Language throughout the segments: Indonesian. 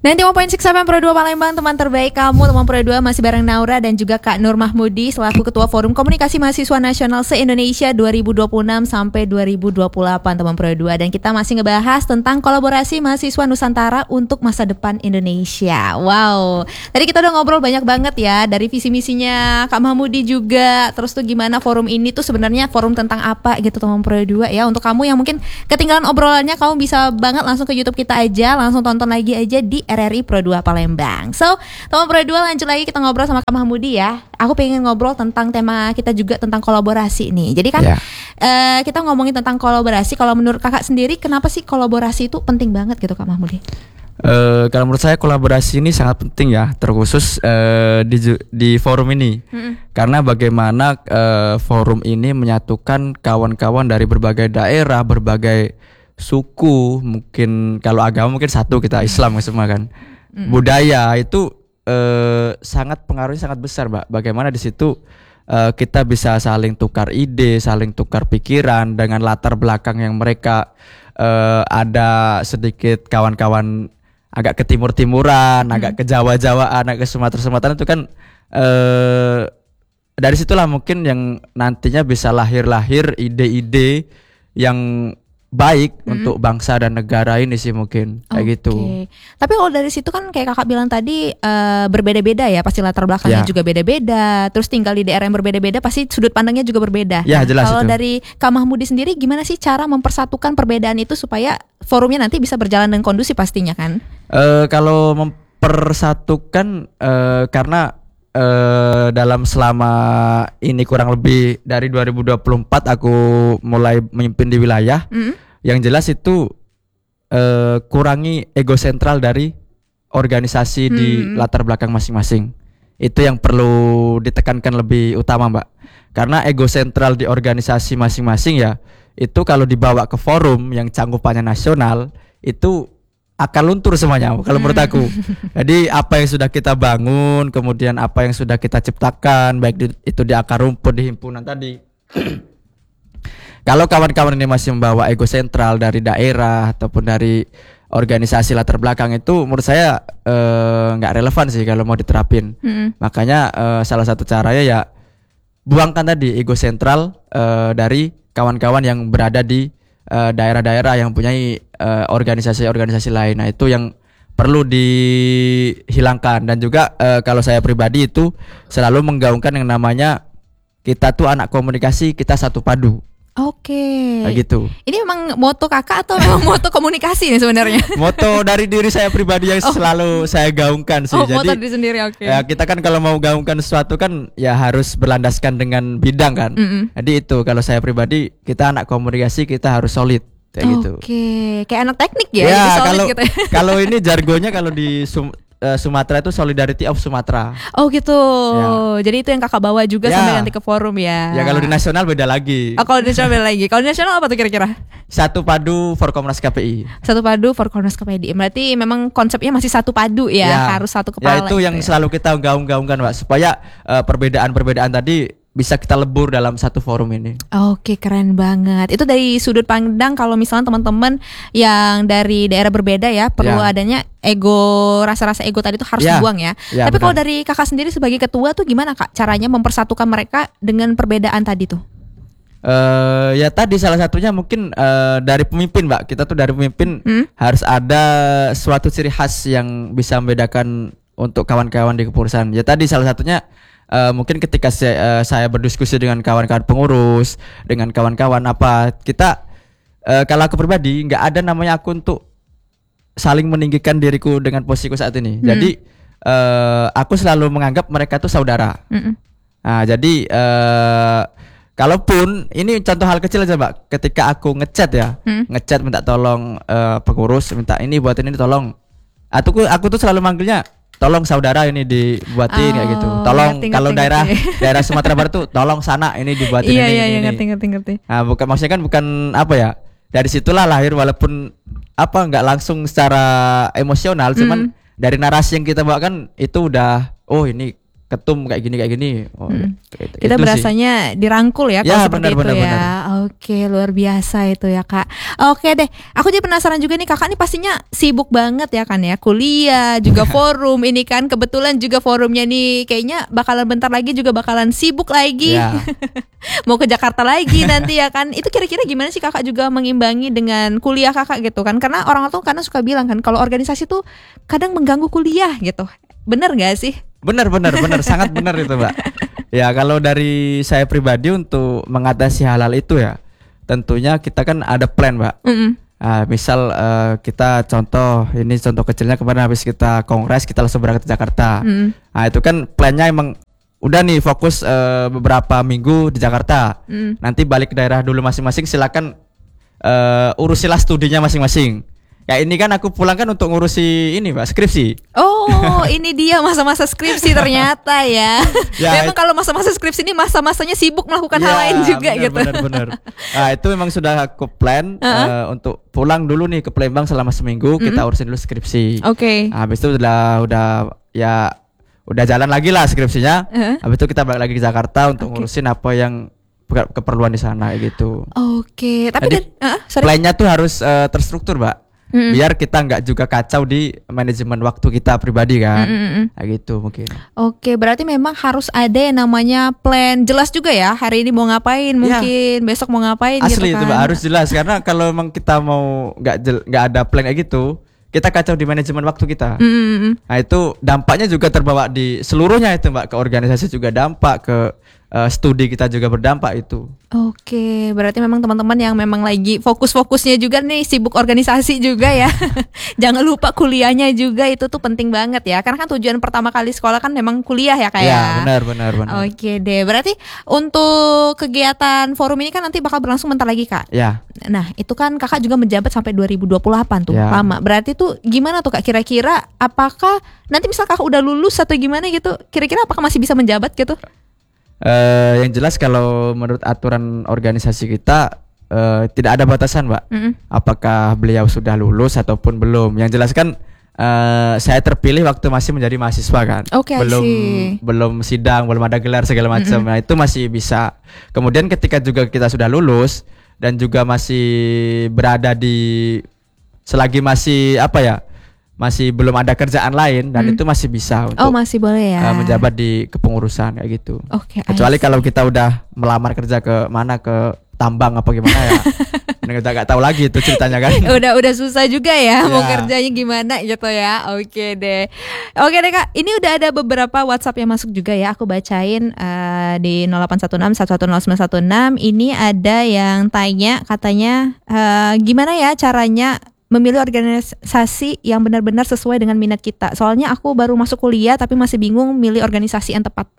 91.6 FM Pro 2 Palembang, teman terbaik kamu. Teman Pro 2 masih bareng Naura dan juga Kak Nur Mahmudi selaku Ketua Forum Komunikasi Mahasiswa Nasional se-Indonesia 2026 sampai 2028, teman Pro 2. Dan kita masih ngebahas tentang kolaborasi mahasiswa Nusantara untuk masa depan Indonesia. Wow, tadi kita udah ngobrol banyak banget ya, dari visi misinya Kak Mahmudi juga. Terus tuh gimana forum ini tuh sebenarnya forum tentang apa gitu, teman Pro 2 ya. Untuk kamu yang mungkin ketinggalan obrolannya, kamu bisa banget langsung ke YouTube kita aja, langsung tonton lagi aja di RRI Pro 2 Palembang. So, teman Pro 2, lanjut lagi kita ngobrol sama Kak Mahmudi ya. Aku pengen ngobrol tentang tema kita juga tentang kolaborasi nih. Jadi kan kita ngomongin tentang kolaborasi. Kalau menurut kakak sendiri, kenapa sih kolaborasi itu penting banget gitu Kak Mahmudi? Kalau menurut saya kolaborasi ini sangat penting ya, terkhusus di forum ini. Karena bagaimana forum ini menyatukan kawan-kawan dari berbagai daerah, berbagai suku, mungkin kalau agama mungkin satu, kita Islam semua kan. Budaya itu sangat pengaruhnya sangat besar, Mbak. Bagaimana di situ kita bisa saling tukar ide, saling tukar pikiran dengan latar belakang yang mereka ada sedikit kawan-kawan agak ke timur-timuran, agak ke Jawa-Jawaan, agak ke Sumatera-Sumatera itu kan dari situlah mungkin yang nantinya bisa lahir ide-ide yang baik untuk bangsa dan negara ini sih, mungkin kayak gitu. Tapi kalau dari situ kan kayak kakak bilang tadi berbeda-beda ya, pasti latar belakangnya juga beda-beda. Terus tinggal di daerah yang berbeda-beda, pasti sudut pandangnya juga berbeda. Ya, jelas. Kalau itu. dari Kak Mahmudi sendiri, gimana sih cara mempersatukan perbedaan itu supaya forumnya nanti bisa berjalan dengan kondusif pastinya kan? Kalau mempersatukan karena dalam selama ini kurang lebih dari 2024 aku mulai memimpin di wilayah. Yang jelas itu kurangi ego sentral dari organisasi di latar belakang masing-masing. Itu yang perlu ditekankan lebih utama, Mbak. Karena ego sentral di organisasi masing-masing ya, itu kalau dibawa ke forum yang cangkupannya nasional, itu akan luntur semuanya kalau menurut aku. Jadi apa yang sudah kita bangun, kemudian apa yang sudah kita ciptakan, baik itu di akar rumput, di himpunan tadi. Kalau kawan-kawan ini masih membawa ego sentral dari daerah ataupun dari organisasi latar belakang, itu menurut saya nggak relevan sih kalau mau diterapin. Makanya salah satu caranya ya buangkan tadi ego sentral dari kawan-kawan yang berada di daerah-daerah yang punyai organisasi-organisasi lain. Nah, itu yang perlu dihilangkan. Dan juga kalau saya pribadi itu selalu menggaungkan yang namanya kita tuh anak komunikasi, kita satu padu. Kayak gitu. Ini memang moto kakak atau memang moto komunikasi nih sebenarnya? Moto dari diri saya pribadi yang selalu saya gaungkan sih. Jadi moto diri sendiri, ya, kita kan kalau mau gaungkan sesuatu kan ya harus berlandaskan dengan bidang kan. Jadi itu kalau saya pribadi, kita anak komunikasi, kita harus solid kayak gitu. Kayak anak teknik ya. Ya, solid gitu. Kalau ini jargonnya kalau di Sumatera itu Solidarity of Sumatera. Oh gitu. Ya. Jadi itu yang kakak bawa juga sampai nanti ke forum ya. Ya, kalau di nasional beda lagi. Kalau di nasional beda lagi. Kalau di nasional apa tuh kira-kira? Satu padu for Komnas KPI. Satu padu for Komnas KPI. Berarti memang konsepnya masih satu padu ya. Harus satu kepala. Ya, itu yang selalu kita gaung-gaungkan, Pak, supaya perbedaan-perbedaan tadi bisa kita lebur dalam satu forum ini. Keren banget. Itu dari sudut pandang kalau misalnya teman-teman yang dari daerah berbeda ya, perlu adanya rasa-rasa ego tadi itu harus dibuang ya. Tapi kalau dari kakak sendiri sebagai ketua tuh gimana Kak caranya mempersatukan mereka dengan perbedaan tadi tuh? Ya tadi salah satunya mungkin dari pemimpin, Mbak. Kita tuh dari pemimpin harus ada suatu ciri khas yang bisa membedakan untuk kawan-kawan di kepengurusan. Ya tadi salah satunya mungkin ketika saya berdiskusi dengan kawan-kawan pengurus, dengan kawan-kawan kita kalau aku pribadi nggak ada namanya aku untuk saling meninggikan diriku dengan posisiku saat ini. Jadi aku selalu menganggap mereka tuh saudara. Nah, jadi kalaupun ini contoh hal kecil aja, Mbak, ketika aku ngechat ngechat minta tolong pengurus, minta ini buatin ini tolong. Aku tuh selalu manggilnya tolong saudara ini dibuatin kayak gitu. Tolong kalau daerah Sumatera Barat tuh tolong sana ini dibuatin ini. Iya, ngerti. Nah, maksudnya kan bukan apa ya. Dari situlah lahir, walaupun nggak langsung secara emosional, cuman dari narasi yang kita bawa kan itu udah ini ketum kayak gini. Oh, Kita itu berasanya dirangkul ya Ya, kalau seperti itu benar, ya. benar. Oke, luar biasa itu ya Kak. Oke deh, aku jadi penasaran juga nih, Kakak nih pastinya sibuk banget ya kan ya, kuliah juga forum ini kan, kebetulan juga forumnya nih kayaknya bakalan bentar lagi juga bakalan sibuk lagi. Ya. Mau ke Jakarta lagi nanti ya kan. Itu kira-kira gimana sih Kakak juga mengimbangi dengan kuliah Kakak gitu kan? Karena orang tuh karena suka bilang kan kalau organisasi tuh kadang mengganggu kuliah gitu. Bener gak sih? Benar, sangat benar itu, Mbak. Ya, kalau dari saya pribadi untuk mengatasi hal-hal itu ya, tentunya kita kan ada plan, Mbak. Misal kita contoh kecilnya kemarin habis kita kongres kita langsung berangkat ke Jakarta. Nah, itu kan plannya emang udah nih fokus beberapa minggu di Jakarta. Nanti balik ke daerah dulu masing-masing, silakan urusilah studinya masing-masing. Ya ini kan aku pulang kan untuk ngurusi ini Mbak, skripsi. Oh, ini dia masa-masa skripsi ternyata ya. Memang kalau masa-masa skripsi ini masa-masanya sibuk melakukan hal lain juga gitu. Benar. Nah, itu memang sudah aku plan untuk pulang dulu nih ke Palembang selama seminggu, kita urusin dulu skripsi. Oke. Nah, habis itu udah jalan lagi lah skripsinya. Habis itu kita balik lagi ke Jakarta untuk ngurusin apa yang keperluan di sana gitu. Oke, tapi jadi plannya tuh harus terstruktur, Mbak. Biar kita nggak juga kacau di manajemen waktu kita pribadi kan. Nah, gitu mungkin. Oke, berarti memang harus ada yang namanya plan jelas juga ya. Hari ini mau ngapain, mungkin besok mau ngapain. Asli gitu kan. itu Mbak, harus jelas karena kalau memang kita mau nggak ada plan kayak gitu, kita kacau di manajemen waktu kita. Nah, itu dampaknya juga terbawa di seluruhnya itu Mbak, ke organisasi juga dampak, ke studi kita juga berdampak itu. Oke, berarti memang teman-teman yang memang lagi fokus-fokusnya juga nih sibuk organisasi juga ya. Jangan lupa kuliahnya juga, itu tuh penting banget ya. Karena kan tujuan pertama kali sekolah kan memang kuliah ya Kak ya. Ya, benar. Oke deh, berarti untuk kegiatan forum ini kan nanti bakal berlangsung bentar lagi Kak. Ya. Nah, itu kan Kakak juga menjabat sampai 2028 tuh, Ya. lama. Berarti tuh gimana tuh Kak, kira-kira apakah nanti misal Kakak udah lulus atau gimana gitu, kira-kira apakah masih bisa menjabat gitu? Yang jelas kalau menurut aturan organisasi kita tidak ada batasan, Mbak. Apakah beliau sudah lulus ataupun belum. Yang jelas kan saya terpilih waktu masih menjadi mahasiswa kan. Oke, belum sidang, belum ada gelar segala macam. Nah, itu masih bisa. Kemudian ketika juga kita sudah lulus dan juga masih berada di selagi masih masih belum ada kerjaan lain dan itu masih bisa untuk masih boleh ya menjabat di kepengurusan kayak gitu. Oke, kecuali kalau kita udah melamar kerja ke mana, ke tambang apa gimana ya. Kita nggak tahu lagi itu ceritanya kan. udah susah juga ya mau kerjanya gimana gitu ya. Oke deh Kak, ini udah ada beberapa WhatsApp yang masuk juga ya. Aku bacain di 0816 110916. Ini ada yang tanya, katanya gimana ya caranya memilih organisasi yang benar-benar sesuai dengan minat kita. Soalnya aku baru masuk kuliah tapi masih bingung milih organisasi yang tepat.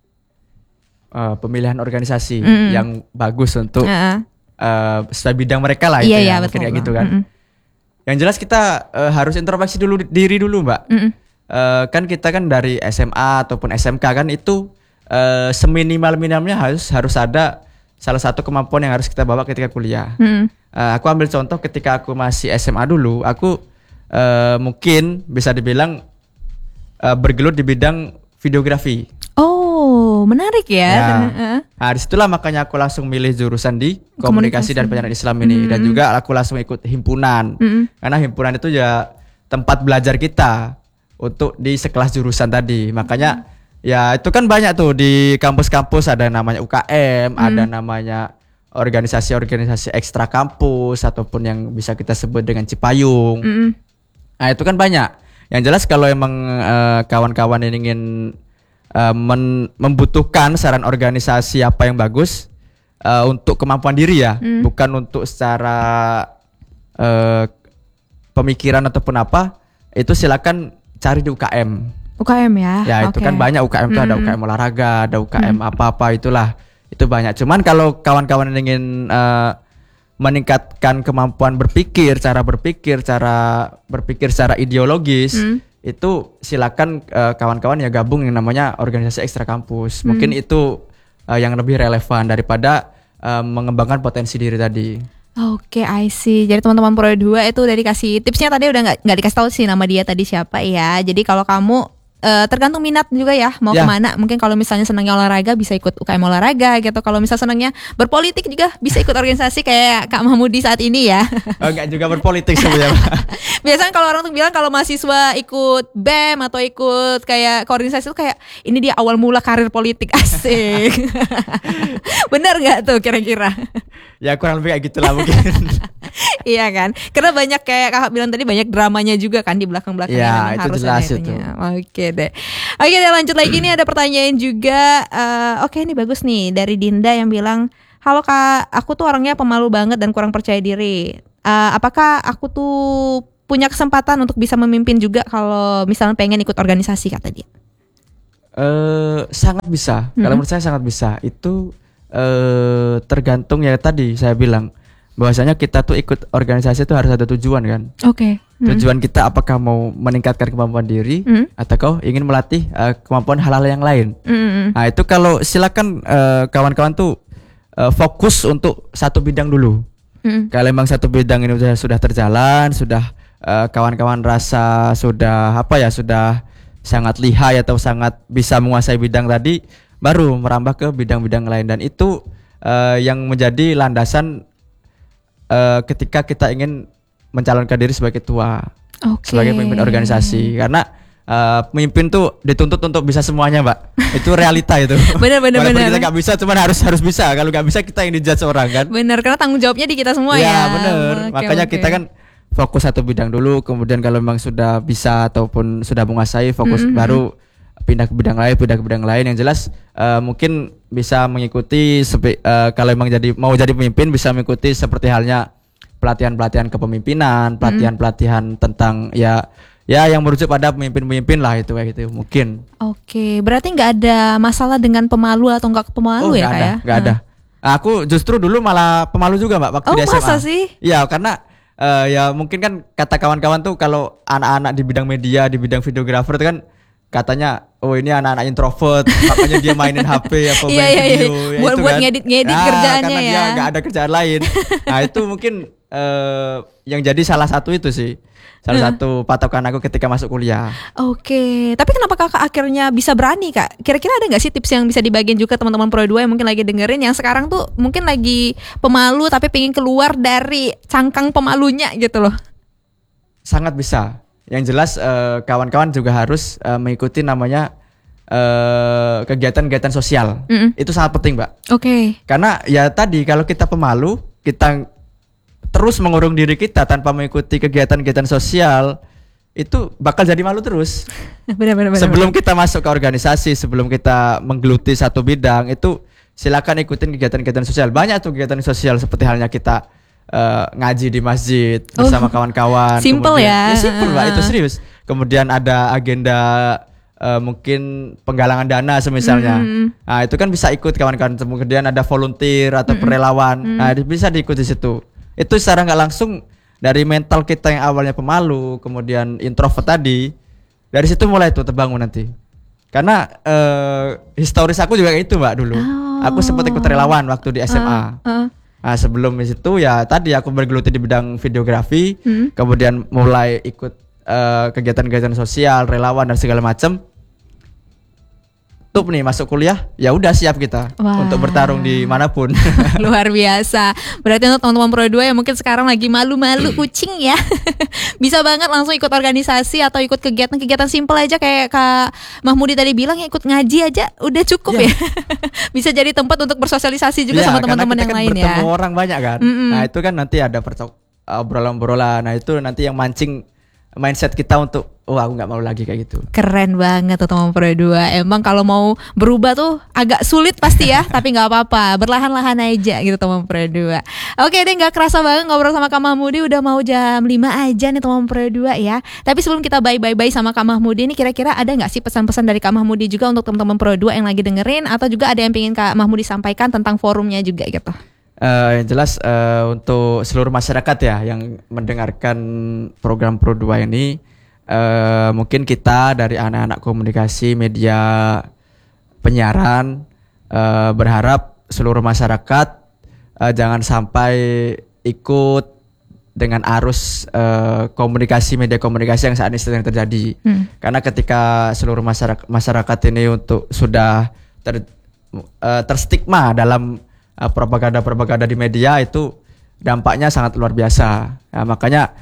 Pemilihan organisasi yang bagus untuk sesuai bidang mereka lah itu iya, mungkin betul, kayak gitu kan. Yang jelas kita harus introspeksi diri dulu Mbak. Kan kita kan dari SMA ataupun SMK kan itu seminimal-minimalnya harus ada salah satu kemampuan yang harus kita bawa ketika kuliah. Aku ambil contoh ketika aku masih SMA dulu, aku mungkin bisa dibilang bergelut di bidang videografi. Oh, menarik ya. Nah, disitulah makanya aku langsung milih jurusan di komunikasi dan penyiaran Islam ini. Dan juga aku langsung ikut himpunan. Karena himpunan itu ya tempat belajar kita untuk di sekelas jurusan tadi. Makanya ya itu kan banyak tuh di kampus-kampus, ada namanya UKM, ada namanya organisasi-organisasi ekstra kampus ataupun yang bisa kita sebut dengan Cipayung. Nah, itu kan banyak. Yang jelas kalau emang kawan-kawan ini ingin membutuhkan saran organisasi apa yang bagus untuk kemampuan diri ya, bukan untuk secara pemikiran ataupun apa, itu silakan cari di UKM. UKM ya. Ya, itu kan banyak UKM tuh, ada UKM olahraga, ada UKM apa-apa itulah. Itu banyak. Cuman kalau kawan-kawan ingin meningkatkan kemampuan berpikir, cara berpikir secara ideologis, itu silakan kawan-kawan ya gabung yang namanya organisasi ekstra kampus. Mungkin itu yang lebih relevan daripada mengembangkan potensi diri tadi. Oke, I see. Jadi teman-teman Pro 2 itu udah dikasih tipsnya tadi, udah nggak dikasih tahu sih nama dia tadi siapa ya. Jadi kalau kamu tergantung minat juga ya mau Ya. kemana. Mungkin kalau misalnya senangnya olahraga bisa ikut UKM olahraga gitu. Kalau misalnya senangnya berpolitik juga bisa ikut organisasi kayak Kak Mahmudi saat ini ya. Oh, enggak juga berpolitik sebenarnya. Biasanya kalau orang tuh bilang kalau mahasiswa ikut BEM atau ikut kayak koordinasi itu kayak ini dia awal mula karir politik, asik. Bener nggak tuh kira-kira? Ya kurang lebih kayak gitulah mungkin. Iya kan, karena banyak kayak kakak bilang tadi banyak dramanya juga kan di belakang-belakangnya. Ya, memang itu harus jelas ada itu. itunya. Oke deh lanjut lagi nih ada pertanyaan juga. Oke ini bagus nih dari Dinda yang bilang, halo Kak, aku tuh orangnya pemalu banget dan kurang percaya diri. Apakah aku tuh punya kesempatan untuk bisa memimpin juga kalau misalnya pengen ikut organisasi kata dia? Sangat bisa. Kalau menurut saya sangat bisa. Itu tergantung ya tadi saya bilang bahwasanya kita tuh ikut organisasi itu harus ada tujuan kan. Oke. Tujuan kita apakah mau meningkatkan kemampuan diri atau kau ingin melatih kemampuan hal-hal yang lain. Nah itu kalau silakan kawan-kawan tuh fokus untuk satu bidang dulu. Kalau memang satu bidang ini sudah terjalan, sudah kawan-kawan rasa sudah sudah sangat lihai atau sangat bisa menguasai bidang tadi, baru merambah ke bidang-bidang lain. Dan itu yang menjadi landasan ketika kita ingin mencalonkan diri sebagai ketua, sebagai pemimpin organisasi. Karena pemimpin tuh dituntut untuk bisa semuanya, Mbak. Itu realita itu. Benar. Walaupun kita nggak bisa, cuman harus bisa. Kalau nggak bisa kita yang dijudge orang kan. Benar, karena tanggung jawabnya di kita semua ya. Ya benar. Makanya kita kan fokus satu bidang dulu. Kemudian kalau memang sudah bisa ataupun sudah menguasai, fokus baru pindah ke bidang lain. Yang jelas mungkin bisa mengikuti kalau memang mau jadi pemimpin bisa mengikuti seperti halnya pelatihan kepemimpinan, pelatihan tentang ya yang merujuk pada pemimpin lah itu kayak gitu mungkin. Oke, berarti nggak ada masalah dengan pemalu atau nggak pemalu ya Kak ya? Nggak ada. Aku justru dulu malah pemalu juga Mbak waktu di SMA. Masa sih? Ya karena ya mungkin kan kata kawan-kawan tuh kalau anak-anak di bidang media, di bidang videografer itu kan katanya ini anak-anak introvert makanya dia mainin HP apa main video ya buat itu buat kan. ngedit kerjaannya karena ya. dia nggak ada kerjaan lain. Nah itu mungkin yang jadi salah satu itu sih. Salah satu patokan aku ketika masuk kuliah. Oke, tapi kenapa kakak akhirnya bisa berani Kak? Kira-kira ada nggak sih tips yang bisa dibagiin juga teman-teman Pro 2 yang mungkin lagi dengerin yang sekarang tuh mungkin lagi pemalu tapi pengen keluar dari cangkang pemalunya gitu loh? Sangat bisa. Yang jelas kawan-kawan juga harus mengikuti namanya kegiatan-kegiatan sosial. Itu sangat penting, Mbak. Oke. Karena ya tadi kalau kita pemalu, kita terus mengurung diri kita tanpa mengikuti kegiatan-kegiatan sosial, itu bakal jadi malu terus. Benar. Sebelum kita masuk ke organisasi, sebelum kita menggeluti satu bidang, itu silakan ikutin kegiatan-kegiatan sosial. Banyak tuh kegiatan sosial seperti halnya kita ngaji di masjid bersama kawan-kawan. Simple ya. Simple Mbak, itu serius. Kemudian ada agenda mungkin penggalangan dana semisalnya. Nah, itu kan bisa ikut kawan-kawan. Kemudian ada volunteer atau relawan. Nah, bisa diikuti situ. Itu secara nggak langsung dari mental kita yang awalnya pemalu, kemudian introvert tadi, dari situ mulai tuh terbangun nanti. Karena historis aku juga kayak itu Mbak dulu. Aku sempat ikut relawan waktu di SMA. Nah, sebelum itu ya tadi aku bergeluti di bidang videografi, kemudian mulai ikut kegiatan-kegiatan sosial, relawan dan segala macam. Tuh nih masuk kuliah, ya udah siap kita untuk bertarung di manapun. Luar biasa. Berarti untuk teman-teman Pro 2 yang mungkin sekarang lagi malu-malu kucing ya, bisa banget langsung ikut organisasi atau ikut kegiatan-kegiatan simpel aja kayak Kak Mahmudi tadi bilang ya, ikut ngaji aja udah cukup ya. Bisa jadi tempat untuk bersosialisasi juga sama teman-teman yang lain ya. Bertemu orang banyak kan. Nah itu kan nanti ada obrolan-obrolan. Nah itu nanti yang mancing mindset kita untuk aku nggak mau lagi kayak gitu. Keren banget tuh teman Pro 2. Emang kalau mau berubah tuh agak sulit pasti ya, tapi nggak apa-apa, berlahan-lahan aja gitu teman Pro 2. Oke deh, nggak kerasa banget ngobrol sama Kak Mahmudi, udah mau jam 5 aja nih teman Pro 2 ya. Tapi sebelum kita bye sama Kak Mahmudi ini, kira-kira ada nggak sih pesan-pesan dari Kak Mahmudi juga untuk teman-teman Pro 2 yang lagi dengerin, atau juga ada yang pengen Kak Mahmudi sampaikan tentang forumnya juga gitu? Yang jelas untuk seluruh masyarakat ya yang mendengarkan program Pro 2 ini, mungkin kita dari anak-anak komunikasi media penyiaran berharap seluruh masyarakat jangan sampai ikut dengan arus komunikasi media komunikasi yang saat ini sedang terjadi. Karena ketika seluruh masyarakat ini sudah terstigma dalam propaganda di media, itu dampaknya sangat luar biasa. Ya, makanya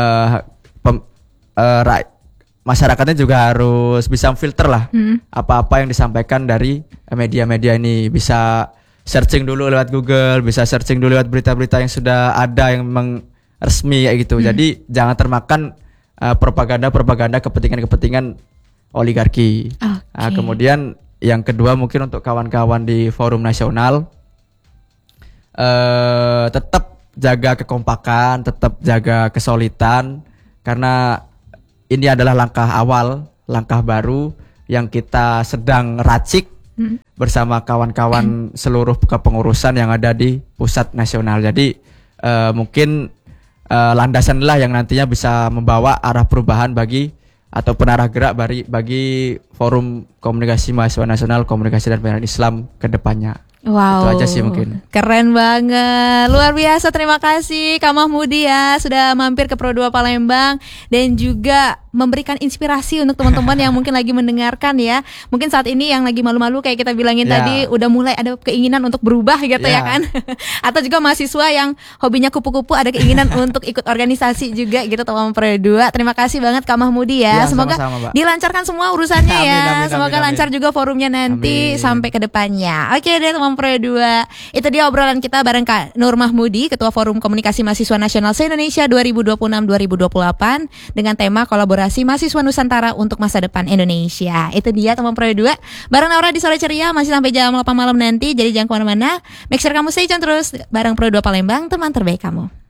masyarakatnya juga harus bisa filter lah apa-apa yang disampaikan dari media-media ini. Bisa searching dulu lewat Google, bisa searching dulu lewat berita-berita yang sudah ada yang memang resmi kayak gitu. Jadi jangan termakan propaganda kepentingan oligarki. Nah, kemudian yang kedua mungkin untuk kawan-kawan di forum nasional, tetap jaga kekompakan, tetap jaga kesolidan, karena ini adalah langkah awal, langkah baru yang kita sedang racik bersama kawan-kawan seluruh kepengurusan yang ada di pusat nasional. Jadi mungkin landasan lah yang nantinya bisa membawa arah perubahan ataupun arah gerak bagi Forum Komunikasi Mahasiswa Nasional Komunikasi dan Penyiaran Islam ke depannya. Wow, itu aja sih mungkin. Keren banget, luar biasa. Terima kasih Kak Mahmudi ya sudah mampir ke Pro 2 Palembang dan juga memberikan inspirasi untuk teman-teman yang mungkin lagi mendengarkan ya. Mungkin saat ini yang lagi malu-malu kayak kita bilangin tadi, udah mulai ada keinginan untuk berubah gitu ya kan. Atau juga mahasiswa yang hobinya kupu-kupu ada keinginan untuk ikut organisasi juga gitu teman Pro 2. Terima kasih banget Kak Mahmudi ya. Semoga sama-sama, dilancarkan semua urusannya ya. Semoga lancar juga forumnya nanti sampai ke depannya. Oke deh teman Pro 2. Itu dia obrolan kita bareng Kak Nur Mahmudi, Ketua Forum Komunikasi Mahasiswa Nasional se-Indonesia 2026-2028 dengan tema kolaborasi mahasiswa Nusantara untuk masa depan Indonesia. Itu dia teman Pro 2. Bareng Naura di Sore Ceria masih sampai jam 8 malam nanti. Jadi jangan kemana-mana. Make sure kamu stay tune terus bareng Pro 2 Palembang, teman terbaik kamu.